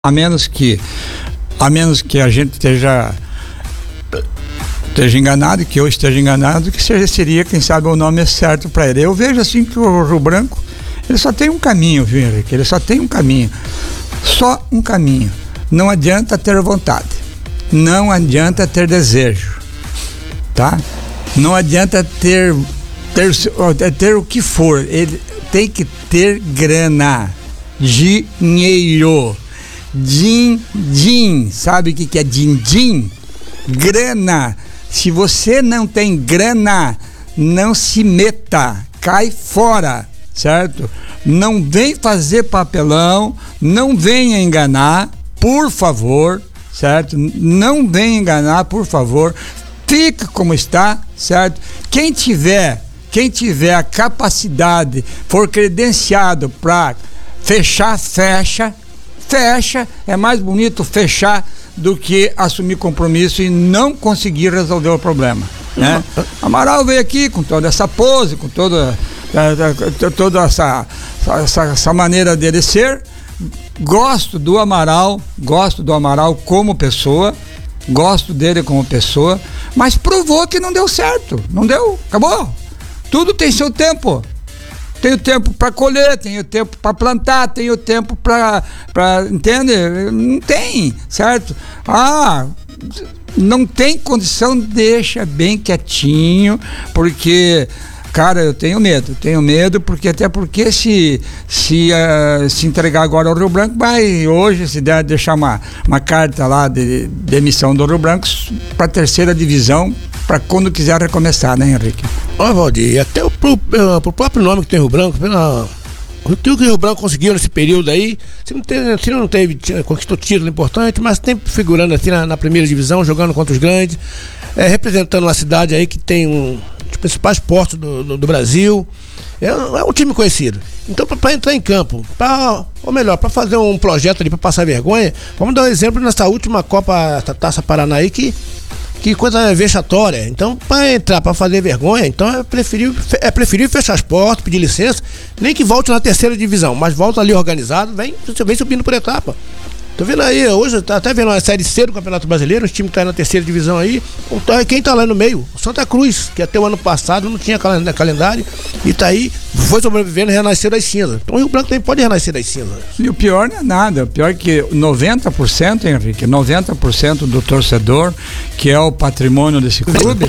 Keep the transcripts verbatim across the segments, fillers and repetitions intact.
A menos que, a menos que a gente esteja, esteja enganado, que eu esteja enganado, que seja, seria, quem sabe, o nome certo para ele. Eu vejo assim que o Rio Branco, ele só tem um caminho, viu, Henrique? Ele só tem um caminho. Só um caminho. Não adianta ter vontade. Não adianta ter desejo. Tá? Não adianta ter, ter, ter o que for. Ele tem que ter grana. Dinheiro. Din-din, sabe o que, que é din-din? Grana. Se você não tem grana, não se meta, cai fora, certo? Não vem fazer papelão, não venha enganar, por favor, certo? Não venha enganar, por favor. Fica como está, certo? Quem tiver, quem tiver a capacidade, for credenciado para fechar, fecha. Fecha, é mais bonito fechar do que assumir compromisso e não conseguir resolver o problema, né? Amaral veio aqui com toda essa pose, com toda, toda essa, essa, essa maneira dele ser. Gosto do Amaral, gosto do Amaral como pessoa, gosto dele como pessoa, mas provou que não deu certo, não deu, acabou. Tudo tem seu tempo. Tenho tempo para colher, tenho tempo para plantar, tenho tempo para, entende? Não tem, certo? Ah, não tem condição, deixa bem quietinho, porque, cara, eu tenho medo, tenho medo, porque até porque se, se, uh, se entregar agora ao Rio Branco, vai hoje, se der deixar uma, uma carta lá de demissão do Rio Branco para a terceira divisão, para quando quiser recomeçar, né, Henrique? Ó, Valdir, até o pro, uh, pro próprio nome que tem Rio Branco, pela, o que o Rio Branco conseguiu nesse período aí, se não teve, se não teve conquistou título importante, mas sempre figurando assim na, na primeira divisão, jogando contra os grandes, é, representando uma cidade aí que tem um dos principais portos do, do, do Brasil. É, é um time conhecido. Então, para entrar em campo, pra, ou melhor, para fazer um projeto ali para passar vergonha, vamos dar um exemplo nessa última Copa Taça Paraná aí, que Que coisa vexatória. Então, para entrar, para fazer vergonha, então é preferível, é preferível fechar as portas, pedir licença, nem que volte na terceira divisão, mas volta ali organizado, vem, vem subindo por etapa. Tô vendo aí, hoje tá até vendo a Série C do Campeonato Brasileiro, os times que tá na terceira divisão aí, quem tá lá no meio? O Santa Cruz, que até o ano passado não tinha calendário, e tá aí, foi sobrevivendo e renasceu das cinzas. Então o Rio Branco também pode renascer das cinzas. E o pior não é nada, o pior é que noventa por cento, Henrique, noventa por cento do torcedor, que é o patrimônio desse clube,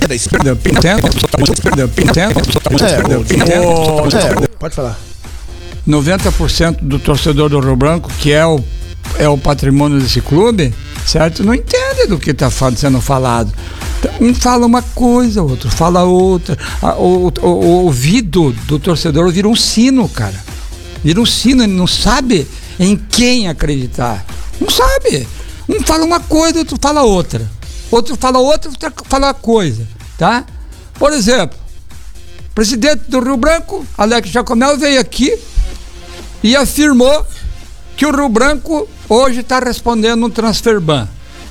pode falar. noventa por cento do torcedor do Rio Branco, que é o é o patrimônio desse clube, certo? Não entende do que está sendo falado. Um fala uma coisa, o outro fala outra. O, o, o, o ouvido do torcedor vira um sino, cara. Vira um sino, ele não sabe em quem acreditar. Não sabe. Um fala uma coisa, outro fala outra. Outro fala outra, outro fala uma coisa, tá? Por exemplo, o presidente do Rio Branco, Alex Jacomel, veio aqui e afirmou que o Rio Branco hoje está respondendo um transferban.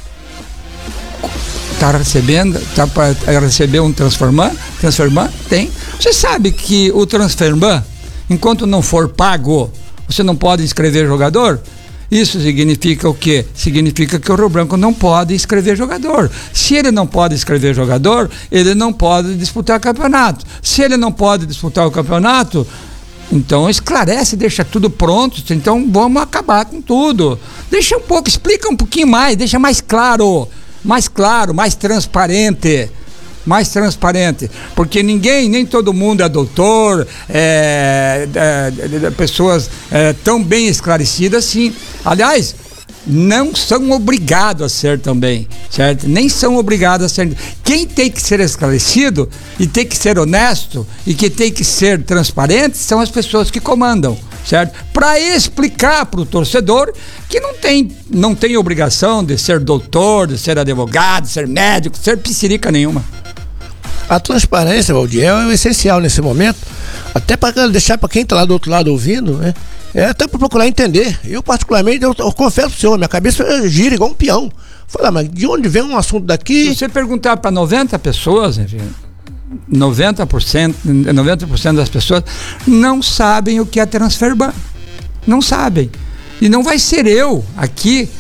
Está recebendo, está para receber um transferban? Transferban? Tem. Você sabe que o transferban, enquanto não for pago, você não pode inscrever jogador? Isso significa o quê? Significa que o Rio Branco não pode inscrever jogador. Se ele não pode inscrever jogador, ele não pode disputar campeonato. Se ele não pode disputar o campeonato, então esclarece, deixa tudo pronto, então vamos acabar com tudo. Deixa um pouco, explica um pouquinho mais, deixa mais claro, mais claro, mais transparente, mais transparente, porque ninguém, nem todo mundo é doutor, é, é, é, pessoas é, tão bem esclarecidas assim. Aliás, não são obrigados a ser também, certo? Nem são obrigados a ser. Quem tem que ser esclarecido e tem que ser honesto e que tem que ser transparente são as pessoas que comandam, certo? Para explicar para o torcedor que não tem, não tem obrigação de ser doutor, de ser advogado, de ser médico, de ser psirica nenhuma. A transparência, Valdir, é o essencial nesse momento, até para deixar para quem está lá do outro lado ouvindo, né? É até para procurar entender. Eu, particularmente, eu, eu confesso pro senhor, minha cabeça gira igual um peão. Fala, mas de onde vem um assunto daqui? Se você perguntar para noventa pessoas, enfim, noventa por cento, noventa por cento das pessoas não sabem o que é transferban. Não sabem. E não vai ser eu aqui